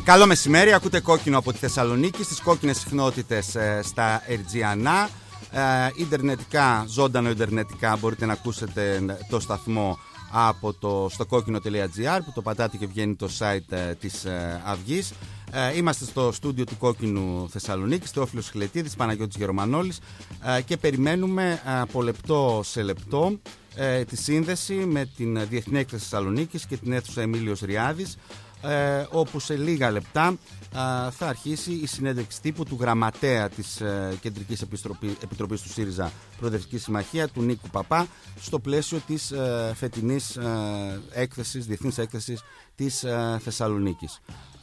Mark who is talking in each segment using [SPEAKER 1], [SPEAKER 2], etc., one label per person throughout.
[SPEAKER 1] Καλό μεσημέρι, ακούτε Κόκκινο από τη Θεσσαλονίκη, στις κόκκινες συχνότητες στα Ερτζιανά. Ιντερνετικά, ζωντανό ιντερνετικά, μπορείτε να ακούσετε το σταθμό στο κόκκινο.gr, που το πατάτε και βγαίνει το site της Αυγής. Είμαστε στο στούντιο του Κόκκινου Θεσσαλονίκη, Θεόφιλος Χιλετίδης, Παναγιώτης Γερομανόλης, και περιμένουμε από λεπτό σε λεπτό τη σύνδεση με την Διεθνή Έκθεση Θεσσαλονίκης και την αίθουσα Εμίλιος Ριάδης, όπου σε λίγα λεπτά θα αρχίσει η συνέντευξη τύπου του γραμματέα της Κεντρικής Επιτροπής του ΣΥΡΙΖΑ Προοδευτική Συμμαχία, του Νίκου Παπά, στο πλαίσιο της φετινής διεθνής έκθεσης της Θεσσαλονίκης.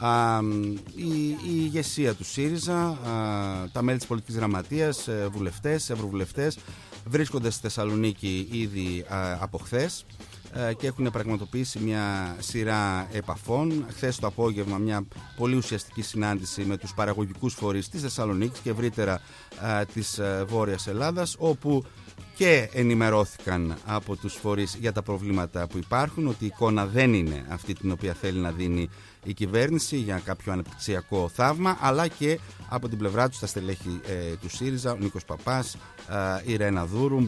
[SPEAKER 1] Η ηγεσία του ΣΥΡΙΖΑ, τα μέλη της πολιτικής γραμματείας, βουλευτές, ευρωβουλευτές, βρίσκονται στη Θεσσαλονίκη ήδη από χθες και έχουν πραγματοποιήσει μια σειρά επαφών. Χθες το απόγευμα μια πολύ ουσιαστική συνάντηση με τους παραγωγικούς φορείς της Θεσσαλονίκης και ευρύτερα της Βόρειας Ελλάδας, όπου και ενημερώθηκαν από τους φορείς για τα προβλήματα που υπάρχουν, ότι η εικόνα δεν είναι αυτή την οποία θέλει να δίνει η κυβέρνηση για κάποιο αναπτυξιακό θαύμα, αλλά και από την πλευρά τους τα στελέχη του ΣΥΡΙΖΑ, ο Νίκος Παπάς, η Ρένα Δούρου,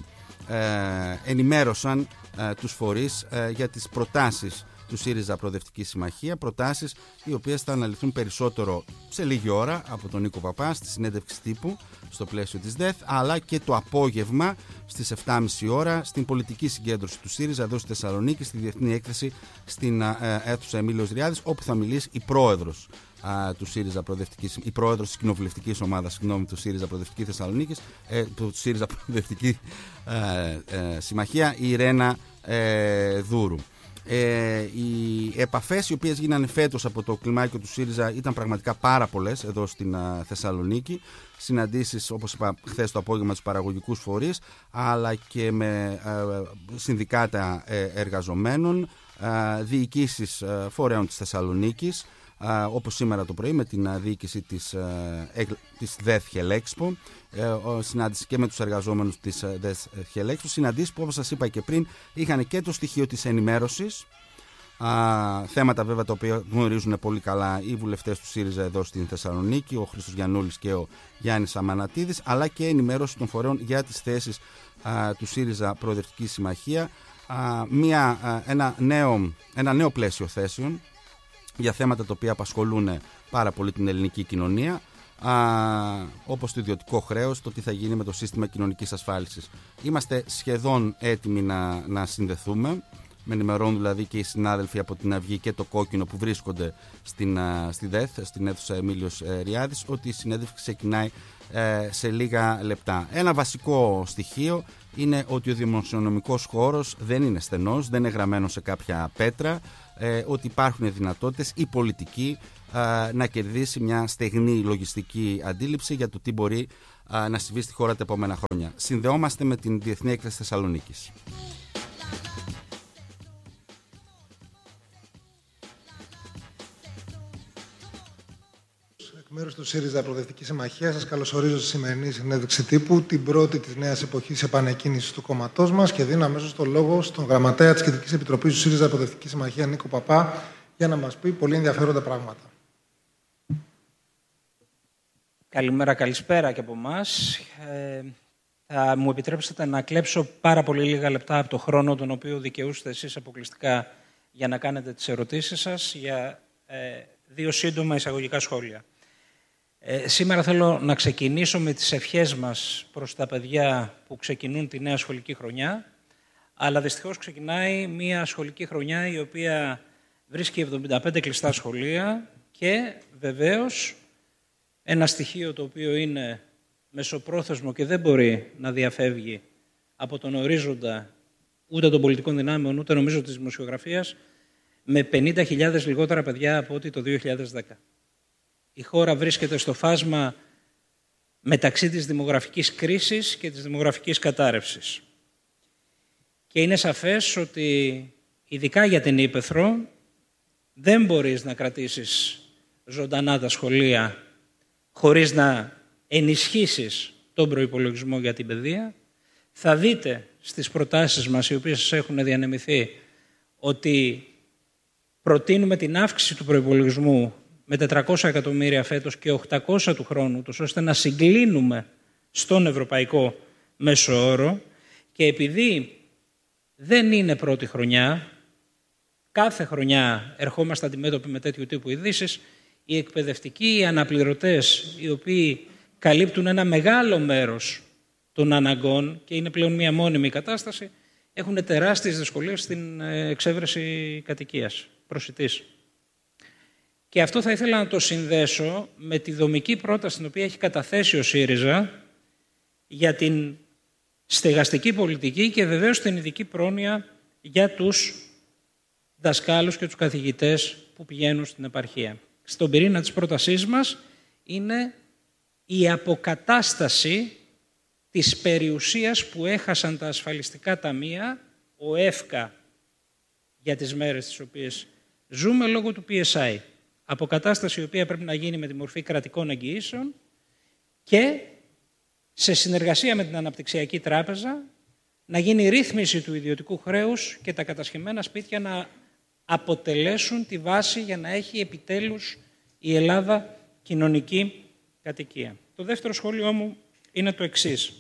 [SPEAKER 1] ενημέρωσαν τους φορείς για τις προτάσεις του ΣΥΡΙΖΑ Προοδευτική Συμμαχία, προτάσεις οι οποίες θα αναλυθούν περισσότερο σε λίγη ώρα από τον Νίκο Παπά στη συνέντευξη τύπου στο πλαίσιο της ΔΕΘ, αλλά και το απόγευμα στις 7.30 ώρα στην πολιτική συγκέντρωση του ΣΥΡΙΖΑ εδώ στη Θεσσαλονίκη, στη Διεθνή Έκθεση στην αίθουσα Εμίλιος Ριάδης, όπου θα μιλήσει η πρόεδρος του ΣΥΡΙΖΑ η πρόεδρος της κοινοβουλευτικής ομάδας του ΣΥΡΙΖΑ Προοδευτική Θεσσαλονίκης, του ΣΥΡΙΖΑ Προοδευτική Συμμαχία, η Ρένα Δούρου. Οι επαφές οι οποίες γίνανε φέτος από το κλιμάκιο του ΣΥΡΙΖΑ ήταν πραγματικά πάρα πολλές εδώ στην Θεσσαλονίκη. Συναντήσεις, όπως είπα, χθες το απόγευμα με τους παραγωγικούς φορείς, αλλά και με συνδικάτα εργαζομένων, διοικήσεις φορέων της Θεσσαλονίκης, όπως σήμερα το πρωί με την διοίκηση της ΔΕΘ Χελέξπο, συνάντηση και με τους εργαζόμενους της ΔΕΘ Χελέξπο, συναντήσεις που, όπως σας είπα και πριν, είχαν και το στοιχείο της ενημέρωσης, θέματα βέβαια τα οποία γνωρίζουν πολύ καλά οι βουλευτές του ΣΥΡΙΖΑ εδώ στην Θεσσαλονίκη, ο Χρήστος Γιαννούλης και ο Γιάννης Αμανατίδης, αλλά και ενημέρωση των φορέων για τις θέσεις του ΣΥΡΙΖΑ Προοδευτική Συμμαχία, ένα νέο πλαίσιο θέσεων για θέματα τα οποία απασχολούν πάρα πολύ την ελληνική κοινωνία, όπως το ιδιωτικό χρέος, το τι θα γίνει με το σύστημα κοινωνικής ασφάλισης. Είμαστε σχεδόν έτοιμοι να συνδεθούμε. Με ενημερώνουν δηλαδή και οι συνάδελφοι από την Αυγή και το Κόκκινο που βρίσκονται στη ΔΕΘ, στην αίθουσα Εμίλιος Ριάδης, ότι η συνέντευξη ξεκινάει σε λίγα λεπτά. Ένα βασικό στοιχείο είναι ότι ο δημοσιονομικός χώρος δεν είναι στενός, δεν είναι γραμμένο σε κάποια πέτρα, ότι υπάρχουν δυνατότητες η πολιτική να κερδίσει μια στεγνή λογιστική αντίληψη για το τι μπορεί να συμβεί στη χώρα τα επόμενα χρόνια. Συνδεόμαστε με την Διεθνή Έκθεση Θεσσαλονίκης.
[SPEAKER 2] Εκ μέρους του ΣΥΡΙΖΑ Προοδευτική Συμμαχία, σας καλωσορίζω στη σημερινή συνέντευξη τύπου, την πρώτη της νέας εποχής επανεκκίνησης του κόμματός μας, και δίνω αμέσως το λόγο στον γραμματέα της Κεντρικής Επιτροπής του ΣΥΡΙΖΑ Προοδευτική Συμμαχία, Νίκο Παπά, για να μας πει πολύ ενδιαφέροντα πράγματα.
[SPEAKER 3] Καλημέρα, καλησπέρα και από εμάς. Θα μου επιτρέψετε να κλέψω πάρα πολύ λίγα λεπτά από το χρόνο τον οποίο δικαιούστε εσείς αποκλειστικά για να κάνετε τις ερωτήσεις σας, για δύο σύντομα εισαγωγικά σχόλια. Σήμερα θέλω να ξεκινήσω με τις ευχές μας προς τα παιδιά που ξεκινούν τη νέα σχολική χρονιά, αλλά δυστυχώς ξεκινάει μια σχολική χρονιά η οποία βρίσκει 75 κλειστά σχολεία και βεβαίως ένα στοιχείο το οποίο είναι μεσοπρόθεσμο και δεν μπορεί να διαφεύγει από τον ορίζοντα ούτε των πολιτικών δυνάμεων ούτε νομίζω της δημοσιογραφίας, με 50.000 λιγότερα παιδιά από ό,τι το 2010. Η χώρα βρίσκεται στο φάσμα μεταξύ της δημογραφικής κρίσης και της δημογραφικής κατάρρευσης. Και είναι σαφές ότι ειδικά για την Ύπαιθρο δεν μπορείς να κρατήσεις ζωντανά τα σχολεία χωρίς να ενισχύσεις τον προϋπολογισμό για την παιδεία. Θα δείτε στις προτάσεις μας, οι οποίες σας έχουν διανεμηθεί, ότι προτείνουμε την αύξηση του προϋπολογισμού με 400 εκατομμύρια φέτος και 800 του χρόνου, ώστε να συγκλίνουμε στον ευρωπαϊκό μέσο όρο. Και επειδή δεν είναι πρώτη χρονιά, κάθε χρονιά ερχόμαστε αντιμέτωποι με τέτοιου τύπου ειδήσεις, οι εκπαιδευτικοί, οι αναπληρωτές, οι οποίοι καλύπτουν ένα μεγάλο μέρος των αναγκών και είναι πλέον μια μόνιμη κατάσταση, έχουν τεράστιες δυσκολίες στην εξέβρεση κατοικίας, προσιτής. Και αυτό θα ήθελα να το συνδέσω με τη δομική πρόταση την οποία έχει καταθέσει ο ΣΥΡΙΖΑ για την στεγαστική πολιτική και βεβαίως την ειδική πρόνοια για τους δασκάλους και τους καθηγητές που πηγαίνουν στην επαρχία. Στον πυρήνα της πρότασής μας είναι η αποκατάσταση της περιουσίας που έχασαν τα ασφαλιστικά ταμεία, ο ΕΦΚΑ, για τις μέρες τις οποίες ζούμε λόγω του PSI. Αποκατάσταση η οποία πρέπει να γίνει με τη μορφή κρατικών εγγυήσεων και σε συνεργασία με την Αναπτυξιακή Τράπεζα να γίνει ρύθμιση του ιδιωτικού χρέους και τα κατασχεμένα σπίτια να αποτελέσουν τη βάση για να έχει επιτέλους η Ελλάδα κοινωνική κατοικία. Το δεύτερο σχόλιο μου είναι το εξής.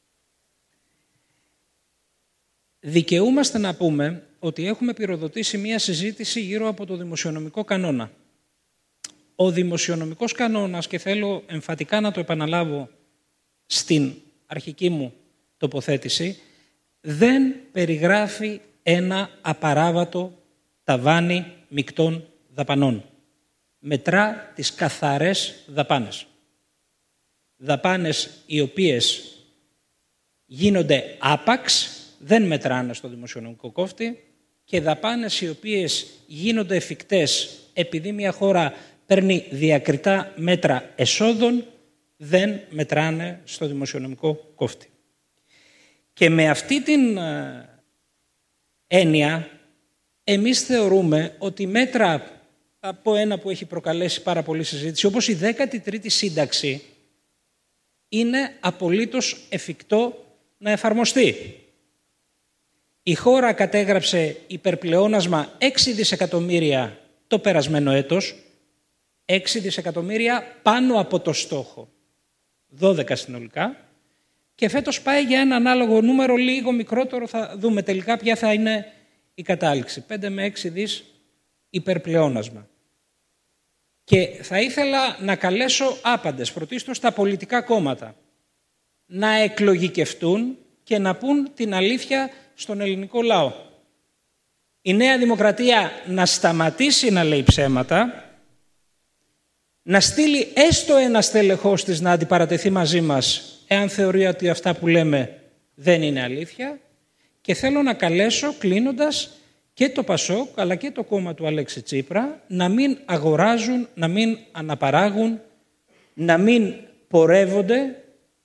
[SPEAKER 3] Δικαιούμαστε να πούμε ότι έχουμε πυροδοτήσει μία συζήτηση γύρω από το δημοσιονομικό κανόνα. Ο δημοσιονομικός κανόνας, και θέλω εμφατικά να το επαναλάβω στην αρχική μου τοποθέτηση, δεν περιγράφει ένα απαράβατο ταβάνι μεικτών δαπανών. Μετρά τις καθαρές δαπάνες. Δαπάνες οι οποίες γίνονται άπαξ, δεν μετράνε στο δημοσιονομικό κόφτη, και δαπάνες οι οποίες γίνονται εφικτές επειδή μια χώρα παίρνει διακριτά μέτρα εσόδων, δεν μετράνε στο δημοσιονομικό κόφτη. Και με αυτή την έννοια, εμείς θεωρούμε ότι μέτρα από ένα που έχει προκαλέσει πάρα πολύ συζήτηση, όπως η 13η σύνταξη, είναι απολύτως εφικτό να εφαρμοστεί. Η χώρα κατέγραψε υπερπλεόνασμα 6 δισεκατομμύρια το περασμένο έτος, 6 δισεκατομμύρια πάνω από το στόχο, 12 συνολικά, και φέτος πάει για ένα ανάλογο νούμερο λίγο μικρότερο, θα δούμε τελικά ποια θα είναι η κατάληξη, 5 με 6 δις υπερπλεόνασμα. Και θα ήθελα να καλέσω άπαντες, πρωτίστως τα πολιτικά κόμματα, να εκλογικευτούν και να πούν την αλήθεια στον ελληνικό λαό. Η Νέα Δημοκρατία να σταματήσει να λέει ψέματα, να στείλει έστω ένα στελεχός της να αντιπαρατεθεί μαζί μας, εάν θεωρεί ότι αυτά που λέμε δεν είναι αλήθεια, και θέλω να καλέσω, κλείνοντας, και το ΠΑΣΟΚ αλλά και το κόμμα του Αλέξη Τσίπρα να μην αγοράζουν, να μην αναπαράγουν, να μην πορεύονται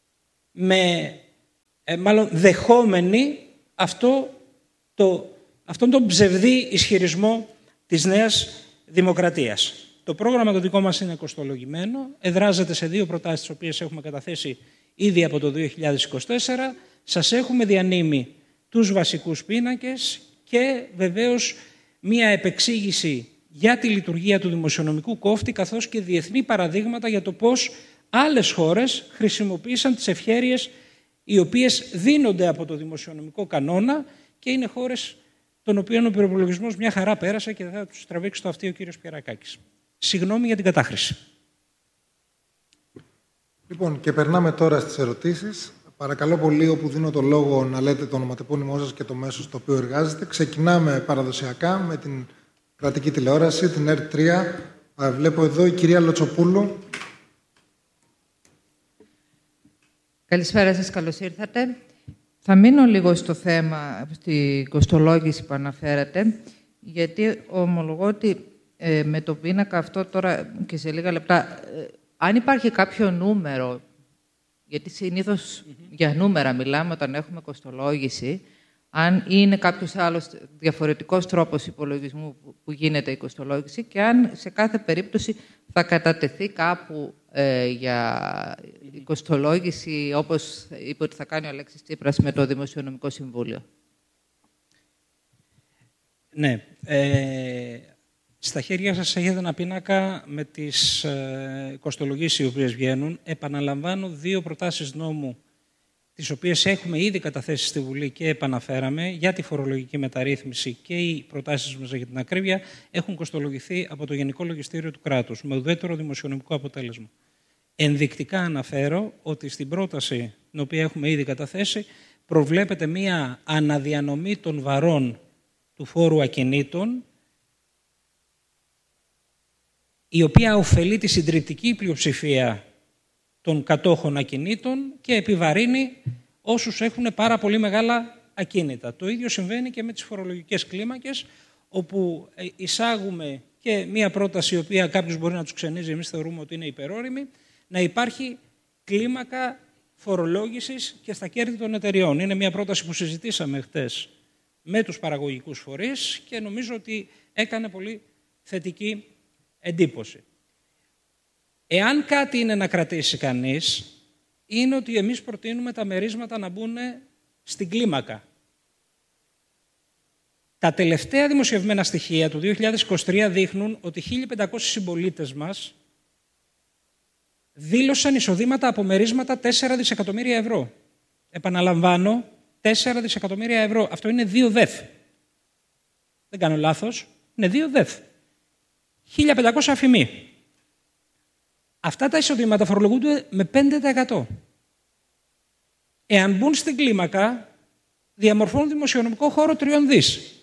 [SPEAKER 3] μάλλον δεχόμενοι αυτόν τον ψευδή ισχυρισμό της Νέας Δημοκρατίας. Το πρόγραμμα το δικό μας είναι κοστολογημένο, εδράζεται σε 2 προτάσεις τις οποίες έχουμε καταθέσει ήδη από το 2024. Σας έχουμε διανύμει τους βασικούς πίνακες και βεβαίως μία επεξήγηση για τη λειτουργία του δημοσιονομικού κόφτη, καθώς και διεθνή παραδείγματα για το πώς άλλες χώρες χρησιμοποίησαν τις ευχέρειες οι οποίες δίνονται από το δημοσιονομικό κανόνα, και είναι χώρες των οποίων ο προϋπολογισμός μια χαρά πέρασε και δεν θα τους τραβήξει το αυτί ο κύριος Πιερακάκης. Συγγνώμη για την κατάχρηση.
[SPEAKER 2] Λοιπόν, και περνάμε τώρα στις ερωτήσεις. Παρακαλώ πολύ, όπου δίνω το λόγο, να λέτε το ονοματεπώνυμό σας και το μέσο στο οποίο εργάζεστε. Ξεκινάμε παραδοσιακά με την κρατική τηλεόραση, την ΕΡΤ3. Βλέπω εδώ η κυρία Λοτσοπούλου.
[SPEAKER 4] Καλησπέρα σας, καλώς ήρθατε. Θα μείνω λίγο στο θέμα, στη κοστολόγηση που αναφέρατε, γιατί ομολογώ ότι με το πίνακα αυτό τώρα και σε λίγα λεπτά, αν υπάρχει κάποιο νούμερο, γιατί συνήθως για νούμερα μιλάμε όταν έχουμε κοστολόγηση, αν είναι κάποιος άλλος διαφορετικός τρόπος υπολογισμού που γίνεται η κοστολόγηση, και αν σε κάθε περίπτωση θα κατατεθεί κάπου για η κοστολόγηση, όπως είπε ότι θα κάνει ο Αλέξης Τσίπρας με το Δημοσιονομικό Συμβούλιο.
[SPEAKER 3] Ναι. Στα χέρια σας έχετε ένα πίνακα με τις κοστολογήσεις οι οποίες βγαίνουν. Επαναλαμβάνω 2 προτάσεις νόμου, τις οποίες έχουμε ήδη καταθέσει στη Βουλή και επαναφέραμε, για τη φορολογική μεταρρύθμιση, και οι προτάσεις μας για την ακρίβεια έχουν κοστολογηθεί από το Γενικό Λογιστήριο του Κράτους, με ουδέτερο δημοσιονομικό αποτέλεσμα. Ενδεικτικά αναφέρω ότι στην πρόταση την οποία έχουμε ήδη καταθέσει προβλέπεται μία αναδιανομή των βαρών του φόρου ακινήτων, η οποία ωφελεί τη συντριπτική πλειοψηφία των κατόχων ακινήτων και επιβαρύνει όσους έχουν πάρα πολύ μεγάλα ακίνητα. Το ίδιο συμβαίνει και με τις φορολογικές κλίμακες, όπου εισάγουμε και μία πρόταση, η οποία κάποιος μπορεί να τους ξενίζει, εμείς θεωρούμε ότι είναι υπερόριμη, να υπάρχει κλίμακα φορολόγησης και στα κέρδη των εταιριών. Είναι μία πρόταση που συζητήσαμε χτες με τους παραγωγικούς φορείς και νομίζω ότι έκανε πολύ θετική εντύπωση. Εάν κάτι είναι να κρατήσει κανείς, είναι ότι εμείς προτείνουμε τα μερίσματα να μπουν στην κλίμακα. Τα τελευταία δημοσιευμένα στοιχεία του 2023 δείχνουν ότι 1.500 συμπολίτες μας δήλωσαν εισοδήματα από μερίσματα 4 δισεκατομμύρια ευρώ. Επαναλαμβάνω, 4 δισεκατομμύρια ευρώ. Αυτό είναι 2 ΔΕΘ. Δεν κάνω λάθος. Είναι 2 ΔΕΘ. 1.500 αφημί. Αυτά τα εισοδήματα φορολογούνται με 5%. Εάν μπουν στην κλίμακα, διαμορφώνουν δημοσιονομικό χώρο 3 δις.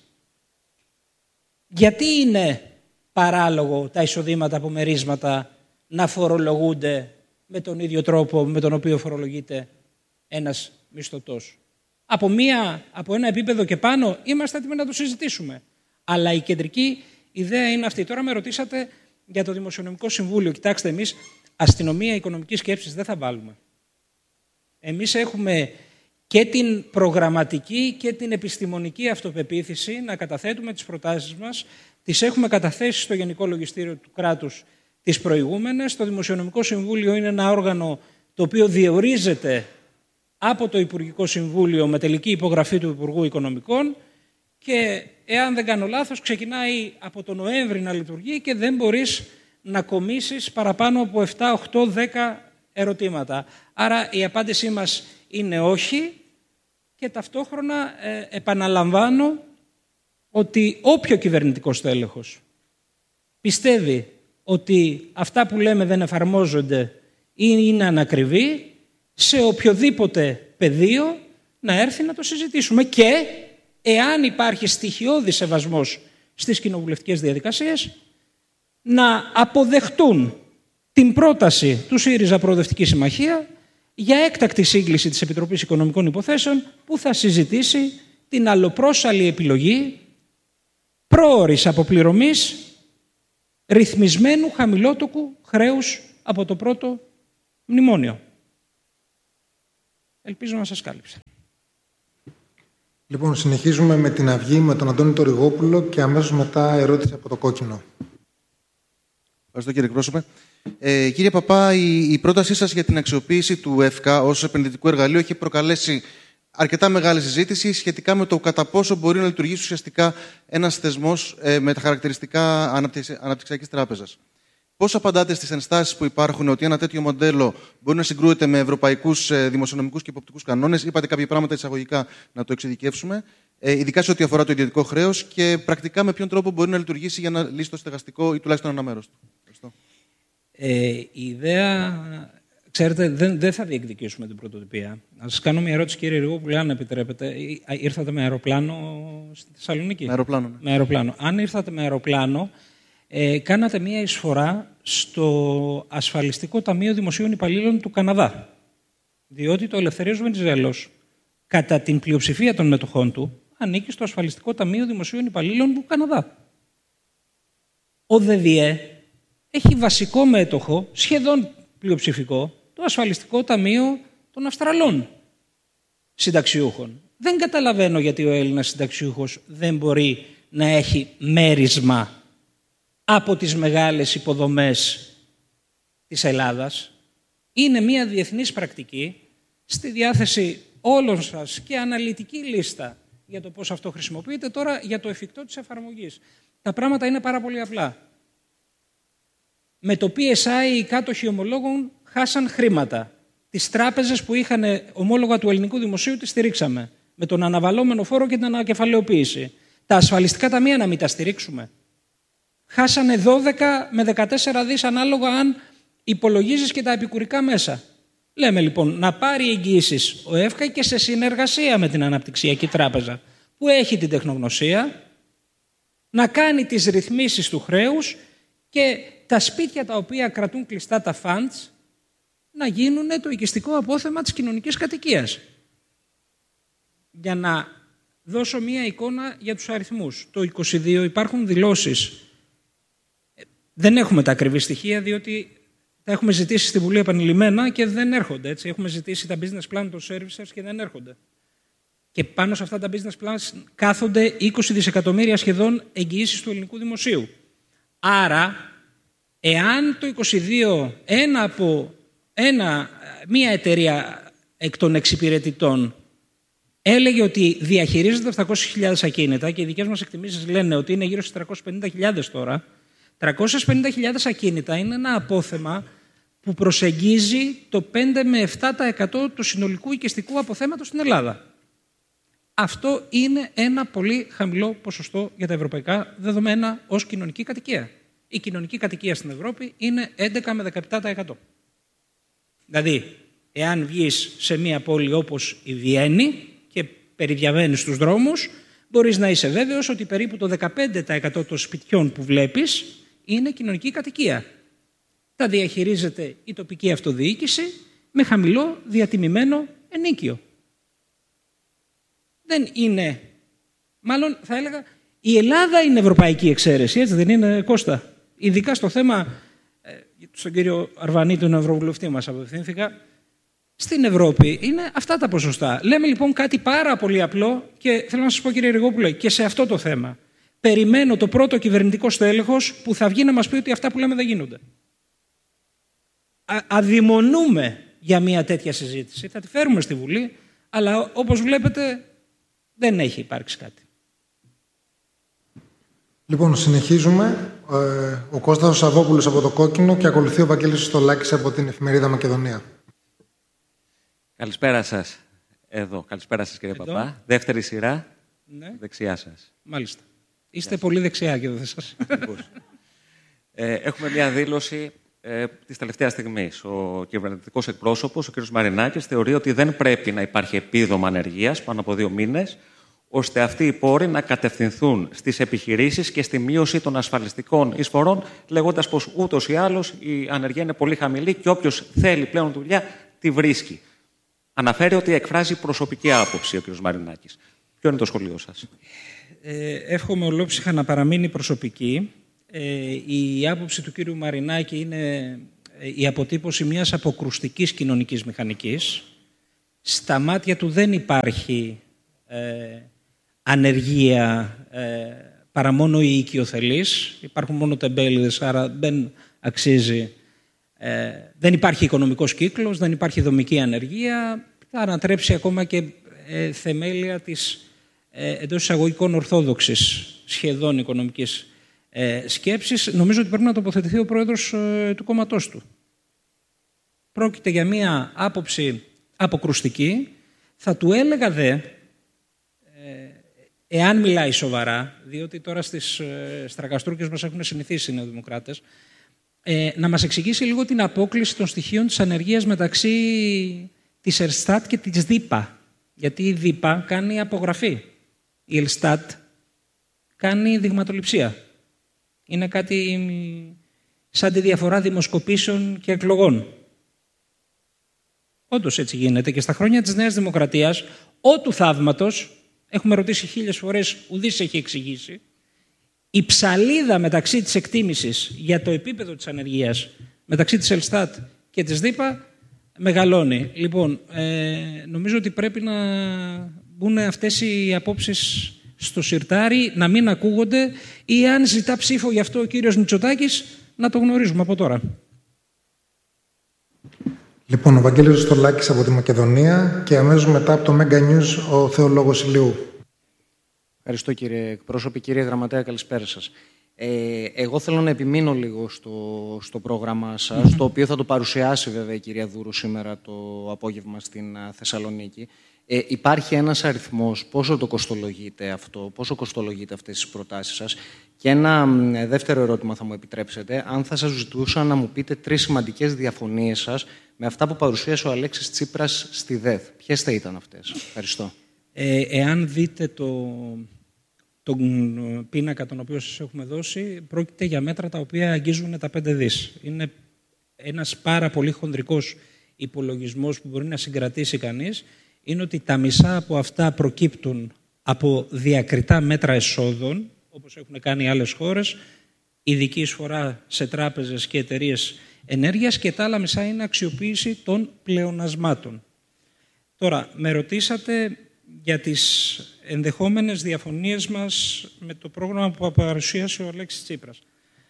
[SPEAKER 3] Γιατί είναι παράλογο τα εισοδήματα από μερίσματα να φορολογούνται με τον ίδιο τρόπο με τον οποίο φορολογείται ένας μισθωτός? Από ένα επίπεδο και πάνω είμαστε έτοιμοι να το συζητήσουμε. Αλλά η κεντρική ιδέα είναι αυτή. Τώρα με ρωτήσατε για το Δημοσιονομικό Συμβούλιο. Κοιτάξτε, εμείς αστυνομία οικονομικής σκέψης δεν θα βάλουμε. Εμείς έχουμε και την προγραμματική και την επιστημονική αυτοπεποίθηση να καταθέτουμε τις προτάσεις μας. Τις έχουμε καταθέσει στο Γενικό Λογιστήριο του Κράτους τις προηγούμενες. Το Δημοσιονομικό Συμβούλιο είναι ένα όργανο το οποίο διορίζεται από το Υπουργικό Συμβούλιο με τελική υπογραφή του Υπουργού Οικονομικών και εάν δεν κάνω λάθος ξεκινάει από τον Νοέμβρη να λειτουργεί και δεν μπορείς να κομίσεις παραπάνω από 7, 8, 10 ερωτήματα. Άρα η απάντησή μας είναι όχι και ταυτόχρονα επαναλαμβάνω ότι όποιο κυβερνητικό στέλεχος πιστεύει ότι αυτά που λέμε δεν εφαρμόζονται ή είναι ανακριβή, σε οποιοδήποτε πεδίο να έρθει να το συζητήσουμε και εάν υπάρχει στοιχειώδης σεβασμός στις κοινοβουλευτικές διαδικασίες να αποδεχτούν την πρόταση του ΣΥΡΙΖΑ Προοδευτική Συμμαχία για έκτακτη σύγκληση της Επιτροπής Οικονομικών Υποθέσεων που θα συζητήσει την αλλοπρόσαλλη επιλογή πρόωρης αποπληρωμής ρυθμισμένου χαμηλότοκου χρέους από το πρώτο μνημόνιο. Ελπίζω να σας κάλυψα.
[SPEAKER 2] Λοιπόν, συνεχίζουμε με την Αυγή, με τον Αντώνη Τοριγόπουλο και αμέσως μετά ερώτηση από το Κόκκινο.
[SPEAKER 5] Ευχαριστώ κύριε εκπρόσωπε. Κύριε Παπά, η πρότασή σας για την αξιοποίηση του ΕΦΚΑ ως επενδυτικού εργαλείου έχει προκαλέσει αρκετά μεγάλη συζήτηση σχετικά με το κατά πόσο μπορεί να λειτουργήσει ουσιαστικά ένας θεσμός με τα χαρακτηριστικά αναπτυξιακής τράπεζας. Πώς απαντάτε στις ενστάσεις που υπάρχουν ότι ένα τέτοιο μοντέλο μπορεί να συγκρούεται με ευρωπαϊκούς δημοσιονομικούς και υποπτικούς κανόνες? Είπατε κάποια πράγματα εισαγωγικά να το εξειδικεύσουμε, ειδικά σε ό,τι αφορά το ιδιωτικό χρέος και πρακτικά με ποιον τρόπο μπορεί να λειτουργήσει για να λύσει το στεγαστικό ή τουλάχιστον ένα μέρος του. Ευχαριστώ.
[SPEAKER 3] Η ιδέα, ξέρετε, δεν θα διεκδικήσουμε την πρωτοτυπία. Να σας κάνω μια ερώτηση, κύριε Ριγόπουλε, αν επιτρέπετε. Ήρθατε με αεροπλάνο στη Θεσσαλονίκη?
[SPEAKER 5] Με αεροπλάνο. Ναι.
[SPEAKER 3] Με αεροπλάνο. Αν ήρθατε με αεροπλάνο, κάνατε μια εισφορά στο Ασφαλιστικό Ταμείο Δημοσίων Υπαλλήλων του Καναδά. Διότι το Ελευθερίας Βενιζέλος, κατά την πλειοψηφία των μετοχών του, ανήκει στο Ασφαλιστικό Ταμείο Δημοσίων Υπαλλήλων του Καναδά. Ο ΔΔΕ έχει βασικό μέτοχο, σχεδόν πλειοψηφικό, το Ασφαλιστικό Ταμείο των Αυστραλών συνταξιούχων. Δεν καταλαβαίνω γιατί ο Έλληνας συνταξιούχος δεν μπορεί να έχει μέρισμα από τις μεγάλες υποδομές της Ελλάδας. Είναι μια διεθνής πρακτική, στη διάθεση όλων σας και αναλυτική λίστα για το πώς αυτό χρησιμοποιείται. Τώρα για το εφικτό της εφαρμογής. Τα πράγματα είναι πάρα πολύ απλά. Με το PSI οι κάτοχοι ομολόγων χάσαν χρήματα. Τις τράπεζες που είχαν ομόλογα του ελληνικού δημοσίου τις στηρίξαμε. Με τον αναβαλώμενο φόρο και την ανακεφαλαιοποίηση. Τα ασφαλιστικά ταμεία να μην τα στηρίξουμε. Χάσανε 12 με 14 δις ανάλογα αν υπολογίζεις και τα επικουρικά μέσα. Λέμε λοιπόν να πάρει εγγυήσεις ο ΕΦΚΑ και σε συνεργασία με την Αναπτυξιακή Τράπεζα που έχει την τεχνογνωσία να κάνει τις ρυθμίσεις του χρέους και τα σπίτια τα οποία κρατούν κλειστά τα funds να γίνουν το οικιστικό απόθεμα της κοινωνικής κατοικίας. Για να δώσω μία εικόνα για τους αριθμούς. Το 2022 υπάρχουν δηλώσεις. Δεν έχουμε τα ακριβή στοιχεία διότι τα έχουμε ζητήσει στη Βουλή επανειλημμένα και δεν έρχονται. Έτσι. Έχουμε ζητήσει τα business plan των services και δεν έρχονται. Και πάνω σε αυτά τα business plans κάθονται 20 δισεκατομμύρια σχεδόν εγγυήσεις του ελληνικού δημοσίου. Άρα, εάν το 2022 μία εταιρεία εκ των εξυπηρετητών έλεγε ότι διαχειρίζεται 700.000 ακίνητα και οι δικές μας εκτιμήσεις λένε ότι είναι γύρω στις 350.000 τώρα, 350.000 ακίνητα είναι ένα απόθεμα που προσεγγίζει το 5 με 7% του συνολικού οικιστικού αποθέματος στην Ελλάδα. Αυτό είναι ένα πολύ χαμηλό ποσοστό για τα ευρωπαϊκά δεδομένα ως κοινωνική κατοικία. Η κοινωνική κατοικία στην Ευρώπη είναι 11 με 17%. Δηλαδή, εάν βγεις σε μια πόλη όπως η Βιέννη και περιδιαβαίνεις στους δρόμους, μπορείς να είσαι βέβαιος ότι περίπου το 15% των σπιτιών που βλέπεις είναι κοινωνική κατοικία. Τα διαχειρίζεται η τοπική αυτοδιοίκηση με χαμηλό διατιμημένο ενοίκιο. Δεν είναι, μάλλον θα έλεγα, η Ελλάδα είναι ευρωπαϊκή εξαίρεση, έτσι δεν είναι, Κώστα? Ειδικά στο θέμα, στον κύριο Αρβανίτη, τον ευρωβουλευτή μας απευθύνθηκα, στην Ευρώπη είναι αυτά τα ποσοστά. Λέμε λοιπόν κάτι πάρα πολύ απλό και θέλω να σας πω, κύριε Ριγόπουλε, και σε αυτό το θέμα. Περιμένω το πρώτο κυβερνητικό στέλεχος που θα βγει να μας πει ότι αυτά που λέμε δεν γίνονται. Αδειμονούμε για μια τέτοια συζήτηση. Θα τη φέρουμε στη Βουλή, αλλά όπως βλέπετε δεν έχει υπάρξει κάτι.
[SPEAKER 2] Λοιπόν, συνεχίζουμε. Ο Κώστας Σαββόπουλος από το Κόκκινο και ακολουθεί ο Βαγγέλης Στολάκης από την εφημερίδα Μακεδονία.
[SPEAKER 6] Καλησπέρα σας. Εδώ. Καλησπέρα σας, κύριε Παπά. Δεύτερη σειρά.
[SPEAKER 3] Ναι.
[SPEAKER 6] Δεξιά σας.
[SPEAKER 3] Μάλιστα. Είστε πολύ δεξιά και δεν σας.
[SPEAKER 6] Έχουμε μια δήλωση της τελευταίας στιγμής. Ο κυβερνητικός εκπρόσωπος, ο κ. Μαρινάκης, θεωρεί ότι δεν πρέπει να υπάρχει επίδομα ανεργίας πάνω από 2 μήνες, ώστε αυτοί οι πόροι να κατευθυνθούν στις επιχειρήσεις και στη μείωση των ασφαλιστικών εισφορών, λέγοντας πως ούτως ή άλλως η ανεργία είναι πολύ χαμηλή και όποιος θέλει πλέον δουλειά τη βρίσκει. Αναφέρει ότι εκφράζει προσωπική άποψη ο κ. Μαρινάκης. Ποιο είναι το σχολείο σας?
[SPEAKER 3] Εύχομαι ολόψυχα να παραμείνει προσωπική. Η άποψη του κύριου Μαρινάκη είναι η αποτύπωση μιας αποκρουστικής κοινωνικής μηχανικής. Στα μάτια του δεν υπάρχει ανεργία παρά μόνο οι οικειοθελείς. Υπάρχουν μόνο τεμπέληδες, άρα δεν αξίζει. Δεν υπάρχει οικονομικός κύκλος, δεν υπάρχει δομική ανεργία. Θα ανατρέψει ακόμα και θεμέλια της εντός εισαγωγικών ορθόδοξης σχεδόν οικονομικής σκέψης. Νομίζω ότι πρέπει να τοποθετηθεί ο πρόεδρος του κόμματός του. Πρόκειται για μία άποψη αποκρουστική. Θα του έλεγα δε, εάν μιλάει σοβαρά, διότι τώρα στις στραγαστρούκες μας έχουν συνηθίσει οι νεοδημοκράτες, να μας εξηγήσει λίγο την απόκλιση των στοιχείων της ανεργίας μεταξύ της Ελστάτ και της ΔΥΠΑ. Γιατί η ΔΥΠΑ κάνει απογραφή. Η Ελστάτ κάνει δειγματοληψία. Είναι κάτι σαν τη διαφορά δημοσκοπήσεων και εκλογών. Όντως έτσι γίνεται και στα χρόνια της Νέας Δημοκρατίας, ότου θαύματος, έχουμε ρωτήσει 1000 φορές, ουδής έχει εξηγήσει, η ψαλίδα μεταξύ της εκτίμησης για το επίπεδο της ανεργίας μεταξύ της Ελστάτ και της ΔΥΠΑ μεγαλώνει. Λοιπόν, νομίζω ότι πρέπει να μπουν αυτές οι απόψεις στο σιρτάρι, να μην ακούγονται, ή αν ζητά ψήφο γι' αυτό ο κύριος Μητσοτάκης, να το γνωρίζουμε από τώρα.
[SPEAKER 2] Λοιπόν, ο Βαγγέλης Στολάκης από τη Μακεδονία και αμέσως μετά από το Mega News ο Θεολόγος Ηλιού.
[SPEAKER 7] Ευχαριστώ, κύριε εκπρόσωπε. Κύριε Γραμματέα, καλησπέρα σας. Εγώ θέλω να επιμείνω λίγο στο πρόγραμμά σας, το οποίο θα το παρουσιάσει βέβαια η κυρία Δούρου σήμερα το απόγευμα στην Θεσσαλονίκη. Υπάρχει ένας αριθμός, πόσο το κοστολογείτε αυτό, πόσο κοστολογείτε αυτές τις προτάσεις σας? Και ένα δεύτερο ερώτημα θα μου επιτρέψετε, αν θα σας ζητούσα να μου πείτε 3 σημαντικές διαφωνίες σας με αυτά που παρουσίασε ο Αλέξης Τσίπρας στη ΔΕΘ. Ποιες θα ήταν αυτές? Ευχαριστώ.
[SPEAKER 3] Εάν δείτε τον πίνακα τον οποίο σας έχουμε δώσει, πρόκειται για μέτρα τα οποία αγγίζουν τα 5 δις. Είναι ένας πάρα πολύ χονδρικός υπολογισμός που μπορεί να συγκρατήσει κανείς. Είναι ότι τα μισά από αυτά προκύπτουν από διακριτά μέτρα εσόδων, όπως έχουν κάνει άλλες χώρες, ειδική εισφορά σε τράπεζες και εταιρείες ενέργειας, και τα άλλα μισά είναι αξιοποίηση των πλεονασμάτων. Τώρα, με ρωτήσατε για τις ενδεχόμενες διαφωνίες μας με το πρόγραμμα που παρουσίασε ο Αλέξης Τσίπρας.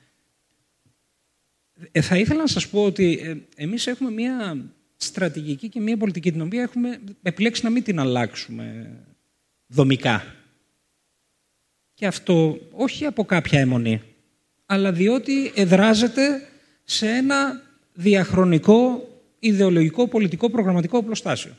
[SPEAKER 3] Θα ήθελα να σας πω ότι εμείς έχουμε μία στρατηγική και μία πολιτική την οποία έχουμε επιλέξει να μην την αλλάξουμε δομικά. Και αυτό όχι από κάποια αιμονή, αλλά διότι εδράζεται σε ένα διαχρονικό, ιδεολογικό, πολιτικό, προγραμματικό οπλοστάσιο.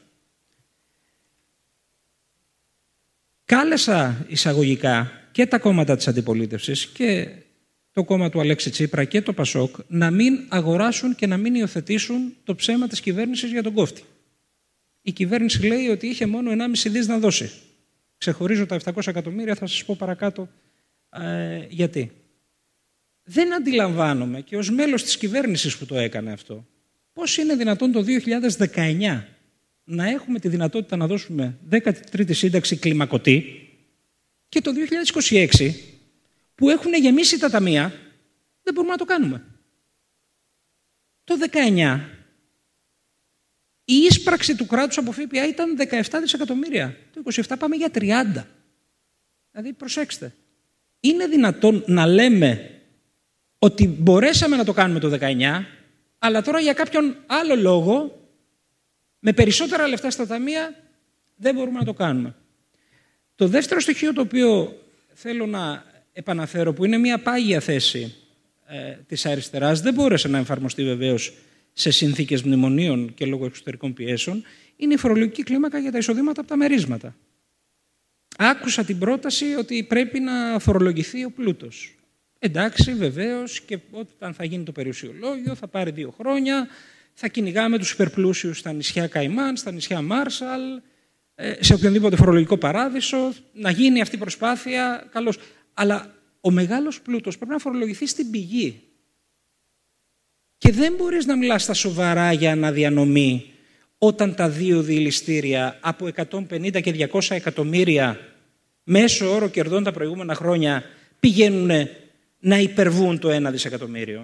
[SPEAKER 3] Κάλεσα εισαγωγικά και τα κόμματα της αντιπολίτευσης και το κόμμα του Αλέξη Τσίπρα και το ΠΑΣΟΚ να μην αγοράσουν και να μην υιοθετήσουν το ψέμα της κυβέρνησης για τον κόφτη. Η κυβέρνηση λέει ότι είχε μόνο 1,5 δις να δώσει. Ξεχωρίζω τα 700 εκατομμύρια, θα σας πω παρακάτω γιατί. Δεν αντιλαμβάνομαι, και ως μέλος της κυβέρνησης που το έκανε αυτό, πώς είναι δυνατόν το 2019 να έχουμε τη δυνατότητα να δώσουμε 13η σύνταξη κλιμακωτή και το 2026, που έχουν γεμίσει τα ταμεία, δεν μπορούμε να το κάνουμε. Το 19 η ίσπραξη του κράτους από ΦΠΑ ήταν 17 δισεκατομμύρια. Το 27 πάμε για 30. Δηλαδή, προσέξτε. Είναι δυνατόν να λέμε ότι μπορέσαμε να το κάνουμε το 19, αλλά τώρα για κάποιον άλλο λόγο, με περισσότερα λεφτά στα ταμεία, δεν μπορούμε να το κάνουμε. Το δεύτερο στοιχείο το οποίο θέλω να επαναφέρω, που είναι μια πάγια θέση της αριστεράς, δεν μπόρεσε να εφαρμοστεί βεβαίως σε συνθήκες μνημονίων και λόγω εξωτερικών πιέσεων, είναι η φορολογική κλίμακα για τα εισοδήματα από τα μερίσματα. Άκουσα την πρόταση ότι πρέπει να φορολογηθεί ο πλούτος. Εντάξει, βεβαίως, και όταν θα γίνει το περιουσιολόγιο θα πάρει 2 χρόνια, θα κυνηγάμε τους υπερπλούσιους στα νησιά Καϊμάν, στα νησιά Μάρσαλ, σε οποιονδήποτε φορολογικό παράδεισο, να γίνει αυτή η προσπάθεια, καλώς. Αλλά ο μεγάλος πλούτος πρέπει να φορολογηθεί στην πηγή. Και δεν μπορείς να μιλάς στα σοβαρά για αναδιανομή όταν τα 2 διελιστήρια από 150 και 200 εκατομμύρια μέσο όρο κερδών τα προηγούμενα χρόνια πηγαίνουν να υπερβούν το 1 δισεκατομμύριο.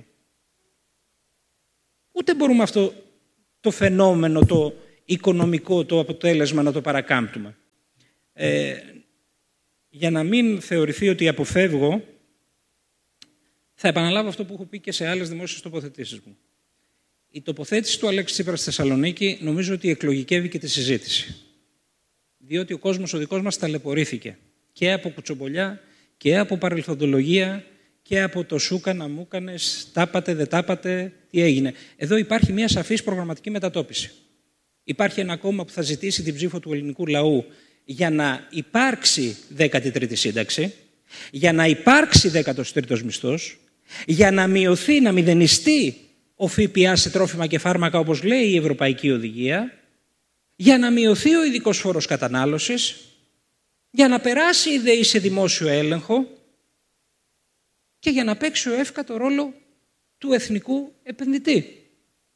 [SPEAKER 3] Ούτε μπορούμε αυτό το φαινόμενο, το οικονομικό, το αποτέλεσμα να το παρακάμπτουμε. Για να μην θεωρηθεί ότι αποφεύγω, θα επαναλάβω αυτό που έχω πει και σε άλλες δημόσιες τοποθετήσεις μου. Η τοποθέτηση του Αλέξη Τσίπρα στη Θεσσαλονίκη νομίζω ότι εκλογικεύει και τη συζήτηση. Διότι ο κόσμος ο δικός μας ταλαιπωρήθηκε και από κουτσομπολιά και από παρελθοντολογία και από το σούκανα, μούκανες, τάπατε, δεν τάπατε, τι έγινε. Εδώ υπάρχει μια σαφής προγραμματική μετατόπιση. Υπάρχει ένα κόμμα που θα ζητήσει την ψήφο του ελληνικού λαού για να υπάρξει 13η σύνταξη, για να υπάρξει 13ος μισθός, για να μειωθεί, να μηδενιστεί ο ΦΠΑ σε τρόφιμα και φάρμακα, όπως λέει η Ευρωπαϊκή Οδηγία, για να μειωθεί ο ειδικός φόρος κατανάλωσης, για να περάσει η ΔΕΗ σε δημόσιο έλεγχο και για να παίξει ο ΕΦΚΑ το ρόλο του εθνικού επενδυτή.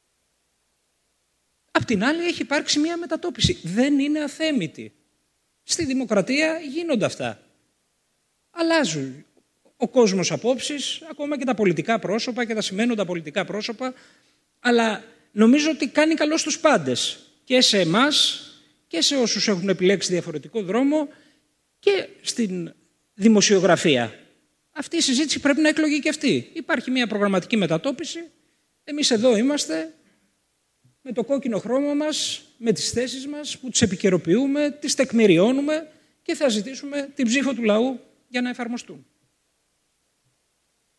[SPEAKER 3] Απ' την άλλη έχει υπάρξει μια μετατόπιση. Δεν είναι αθέμητη. Στη δημοκρατία γίνονται αυτά. Αλλάζουν ο κόσμος απόψεις, ακόμα και τα πολιτικά πρόσωπα και τα σημαίνοντα πολιτικά πρόσωπα, αλλά νομίζω ότι κάνει καλό στους πάντες, και σε εμάς και σε όσους έχουν επιλέξει διαφορετικό δρόμο και στην δημοσιογραφία. Αυτή η συζήτηση πρέπει να εκλογεί και αυτή. Υπάρχει μια προγραμματική μετατόπιση. Εμείς εδώ είμαστε με το κόκκινο χρώμα μας, με τις θέσεις μας που τις επικαιροποιούμε, τις τεκμηριώνουμε και θα ζητήσουμε την ψήφο του λαού για να εφαρμοστούν.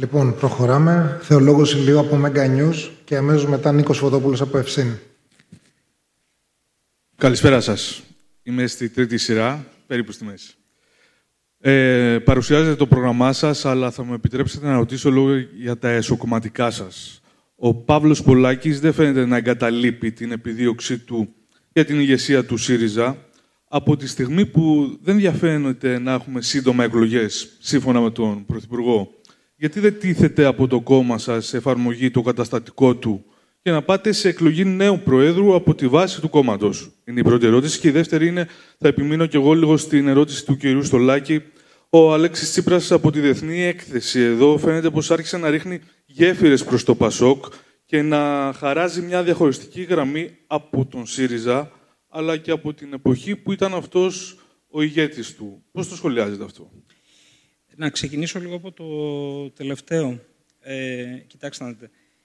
[SPEAKER 2] Λοιπόν, προχωράμε. Θεολόγος Ηλίου από Mega News και αμέσως μετά Νίκος Φωτόπουλος από Ευσύνη.
[SPEAKER 8] Καλησπέρα σας. Είμαι στη τρίτη σειρά, περίπου στη μέση. Παρουσιάζετε το πρόγραμμά σας, αλλά θα μου επιτρέψετε να ρωτήσω λίγο για τα εσωκομματικά σας. Ο Παύλος Πολάκης δεν φαίνεται να εγκαταλείπει την επιδίωξή του για την ηγεσία του ΣΥΡΙΖΑ, από τη στιγμή που δεν διαφαίνεται να έχουμε σύντομα εκλογές, σύμφωνα με τον Πρωθυπουργό. Γιατί δεν τίθεται από το κόμμα σας σε εφαρμογή το καταστατικό του και να πάτε σε εκλογή νέου Προέδρου από τη βάση του κόμματος? Είναι η πρώτη ερώτηση. Και η δεύτερη είναι, θα επιμείνω κι εγώ λίγο στην ερώτηση του κυρίου Στολάκη. Ο Αλέξης Τσίπρας από τη Διεθνή Έκθεση εδώ φαίνεται πως άρχισε να ρίχνει γέφυρες προς το ΠΑΣΟΚ και να χαράζει μια διαχωριστική γραμμή από τον ΣΥΡΙΖΑ, αλλά και από την εποχή που ήταν αυτός ο ηγέτης του. Πώς το σχολιάζετε αυτό?
[SPEAKER 3] Να ξεκινήσω λίγο από το τελευταίο. Κοιτάξτε να δείτε.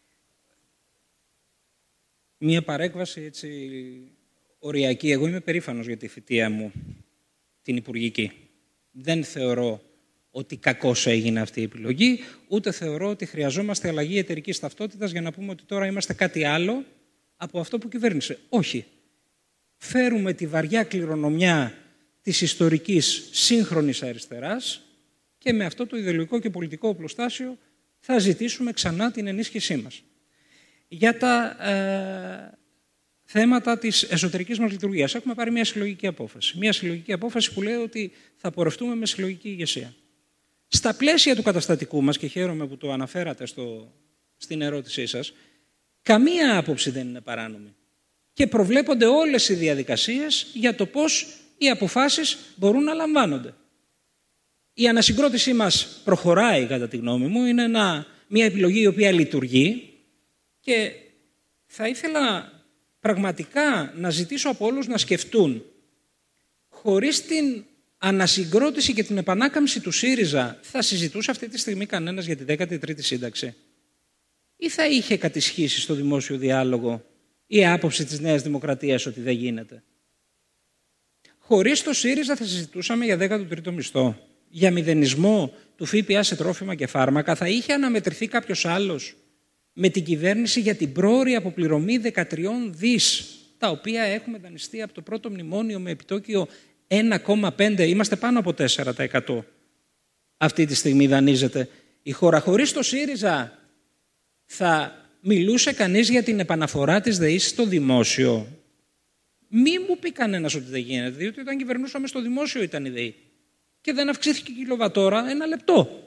[SPEAKER 3] Μία παρέκβαση έτσι οριακή. Εγώ είμαι περήφανος για τη θητεία μου, την υπουργική. Δεν θεωρώ ότι κακώς έγινε αυτή η επιλογή, ούτε θεωρώ ότι χρειαζόμαστε αλλαγή εταιρικής ταυτότητας για να πούμε ότι τώρα είμαστε κάτι άλλο από αυτό που κυβέρνησε. Όχι. Φέρουμε τη βαριά κληρονομιά της ιστορικής σύγχρονης αριστεράς και με αυτό το ιδεολογικό και πολιτικό οπλοστάσιο θα ζητήσουμε ξανά την ενίσχυσή μας. Για τα θέματα της εσωτερικής μας λειτουργίας έχουμε πάρει μια συλλογική απόφαση. Μια συλλογική απόφαση που λέει ότι θα πορευτούμε με συλλογική ηγεσία. Στα πλαίσια του καταστατικού μας, και χαίρομαι που το αναφέρατε στην ερώτησή σας, καμία άποψη δεν είναι παράνομη. Και προβλέπονται όλες οι διαδικασίες για το πώς οι αποφάσεις μπορούν να λαμβάνονται. Η ανασυγκρότησή μας προχωράει, κατά τη γνώμη μου, είναι μια επιλογή η οποία λειτουργεί και θα ήθελα πραγματικά να ζητήσω από όλους να σκεφτούν, χωρίς την ανασυγκρότηση και την επανάκαμψη του ΣΥΡΙΖΑ θα συζητούσε αυτή τη στιγμή κανένας για την 13η σύνταξη? Ή θα είχε κατησχίσει στο δημόσιο διάλογο η άποψη της Νέας Δημοκρατίας ότι δεν γίνεται? Χωρίς το ΣΥΡΙΖΑ θα συζητούσαμε για 13ο μισθό, για μηδενισμό του ΦΠΑ σε τρόφιμα και φάρμακα? Θα είχε αναμετρηθεί κάποιος άλλος με την κυβέρνηση για την πρόωρη αποπληρωμή 13 δις, τα οποία έχουμε δανειστεί από το πρώτο μνημόνιο με επιτόκιο 1,5, είμαστε πάνω από 4% αυτή τη στιγμή δανείζεται η χώρα. Χωρίς το ΣΥΡΙΖΑ θα μιλούσε κανείς για την επαναφορά της ΔΕΗ στο δημόσιο? Μη μου πει κανένας ότι δεν γίνεται, διότι όταν κυβερνούσαμε στο δημόσιο ήταν η ΔΕΗ και δεν αυξήθηκε η κιλοβατόρα ένα λεπτό.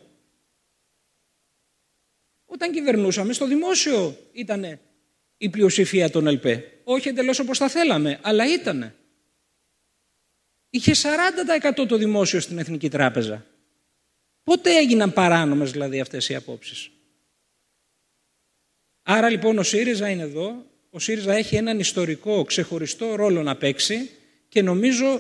[SPEAKER 3] Όταν κυβερνούσαμε στο δημόσιο ήταν η πλειοψηφία των ΕΛΠΕ. Όχι εντελώς όπως θα θέλαμε, αλλά ήτανε. Είχε 40% το δημόσιο στην Εθνική Τράπεζα. Πότε έγιναν παράνομες δηλαδή αυτές οι απόψεις? Άρα λοιπόν ο ΣΥΡΙΖΑ είναι εδώ. Ο ΣΥΡΙΖΑ έχει έναν ιστορικό ξεχωριστό ρόλο να παίξει και νομίζω